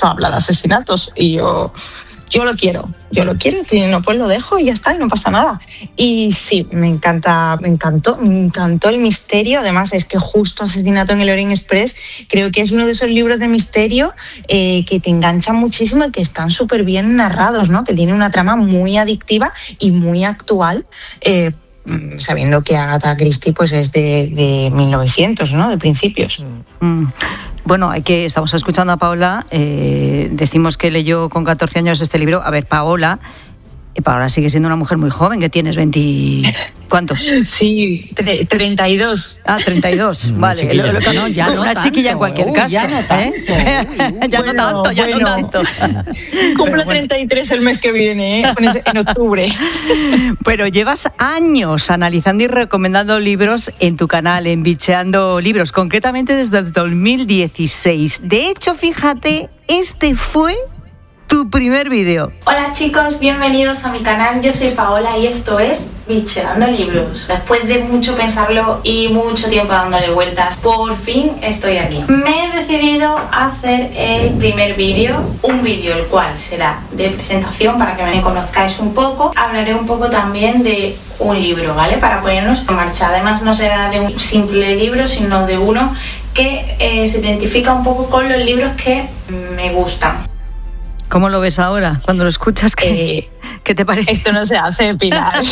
esto habla de asesinatos. Y yo lo quiero, si no, pues lo dejo y ya está, y no pasa nada. Y sí, me encantó el misterio. Además, es que justo Asesinato en el Orient Express creo que es uno de esos libros de misterio que te enganchan muchísimo y que están súper bien narrados, ¿no? Que tiene una trama muy adictiva y muy actual, sabiendo que Agatha Christie pues es de 1900, ¿no? De principios. Bueno, estamos escuchando a Paola, decimos que leyó con 14 años este libro. A ver, Paola sigue siendo una mujer muy joven, que tienes 20... ¿Cuántos? Sí, 32. 32, vale. Una chiquilla en cualquier caso. Ya no tanto. Ya no tanto. Cumplo 33 el mes que viene, en octubre. Pero llevas años analizando y recomendando libros en tu canal, en Bicheando Libros, concretamente desde el 2016. De hecho, fíjate, este fue tu primer vídeo. Hola chicos, bienvenidos a mi canal. Yo soy Paola y esto es Bicheando Libros. Después de mucho pensarlo y mucho tiempo dándole vueltas, por fin estoy aquí. Me he decidido hacer el primer vídeo, un vídeo el cual será de presentación para que me conozcáis un poco. Hablaré un poco también de un libro, ¿vale? Para ponernos en marcha. Además no será de un simple libro, sino de uno que se identifica un poco con los libros que me gustan. ¿Cómo lo ves ahora? Cuando lo escuchas, ¿qué te parece? Esto no se hace, Pilar.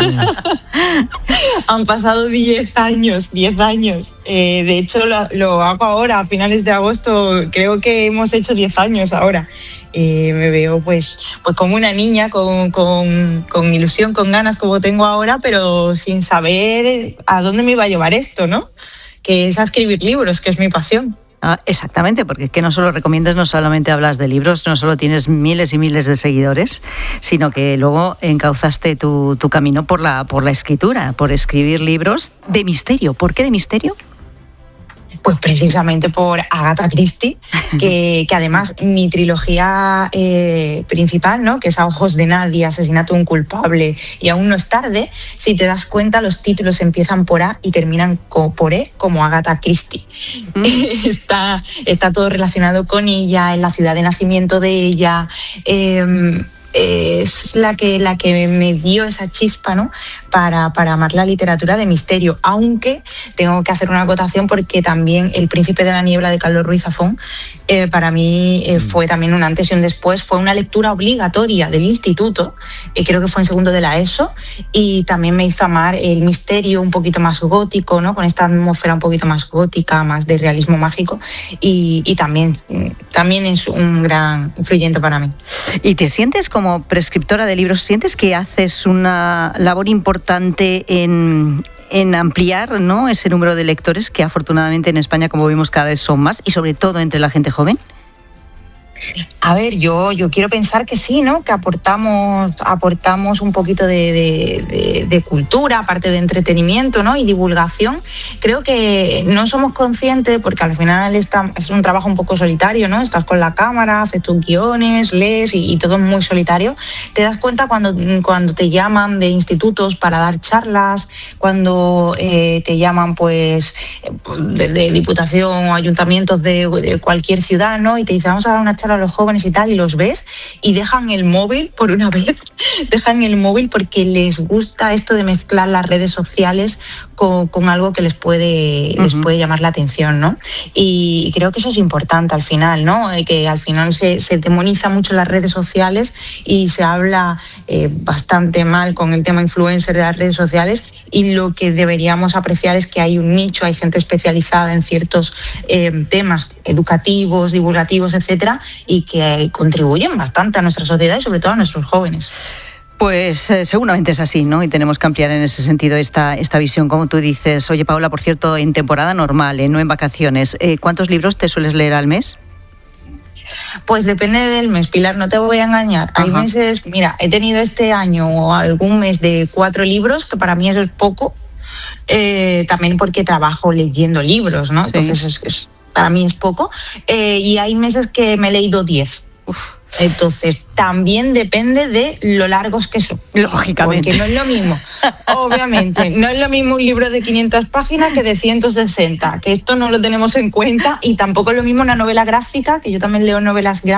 Han pasado 10 años. De hecho, lo hago ahora, a finales de agosto. Creo que hemos hecho 10 años ahora. Me veo pues como una niña, con ilusión, con ganas, como tengo ahora, pero sin saber a dónde me iba a llevar esto, ¿no? Que es a escribir libros, que es mi pasión. Exactamente, porque es que no solo recomiendas, no solamente hablas de libros, no solo tienes miles y miles de seguidores, sino que luego encauzaste tu camino por la escritura, por escribir libros de misterio. ¿Por qué de misterio? Pues precisamente por Agatha Christie, que además mi trilogía principal, ¿no? Que es A ojos de nadie, Asesinato de un culpable y Aún no es tarde, si te das cuenta los títulos empiezan por A y terminan por E, como Agatha Christie. Está todo relacionado con ella, en la ciudad de nacimiento de ella. Es la que me dio esa chispa, ¿no? para amar la literatura de misterio, aunque tengo que hacer una acotación porque también El Príncipe de la Niebla de Carlos Ruiz Zafón para mí fue también un antes y un después. Fue una lectura obligatoria del instituto, creo que fue en segundo de la ESO, y también me hizo amar el misterio un poquito más gótico, ¿no? Con esta atmósfera un poquito más gótica, más de realismo mágico, y también es un gran influyente para mí. ¿Y te sientes como prescriptora de libros? ¿Sientes que haces una labor importante en ampliar, ¿no?, ese número de lectores que afortunadamente en España, como vimos, cada vez son más, y sobre todo entre la gente joven? A ver, yo quiero pensar que sí, ¿no? Que aportamos un poquito de cultura, aparte de entretenimiento, ¿no? Y divulgación. Creo que no somos conscientes, porque al final es un trabajo un poco solitario, ¿no? Estás con la cámara, haces tus guiones, lees y todo es muy solitario. Te das cuenta cuando te llaman de institutos para dar charlas, cuando te llaman pues de diputación o ayuntamientos de cualquier ciudad, ¿no? Y te dicen, vamos a dar una charla a los jóvenes y tal, y los ves y dejan el móvil por una vez, porque les gusta esto de mezclar las redes sociales con algo que les puede llamar la atención, ¿no? Y creo que eso es importante al final, ¿no? Que al final se demoniza mucho las redes sociales y se habla bastante mal con el tema influencer de las redes sociales, y lo que deberíamos apreciar es que hay un nicho, hay gente especializada en ciertos temas educativos, divulgativos, etcétera, y que contribuyen bastante a nuestra sociedad y sobre todo a nuestros jóvenes. Pues seguramente es así, ¿no? Y tenemos que ampliar en ese sentido esta visión, como tú dices. Oye, Paola, por cierto, en temporada normal, no en vacaciones, ¿cuántos libros te sueles leer al mes? Pues depende del mes, Pilar, no te voy a engañar. Hay meses, mira, he tenido este año algún mes de 4 libros, que para mí eso es poco, también porque trabajo leyendo libros, ¿no? Sí. Entonces para mí es poco, y hay meses que me he leído 10. Entonces también depende de lo largos que son. Lógicamente. Porque no es lo mismo, obviamente, no es lo mismo un libro de 500 páginas que de 160, que esto no lo tenemos en cuenta, y tampoco es lo mismo una novela gráfica, que yo también leo novelas gráficas,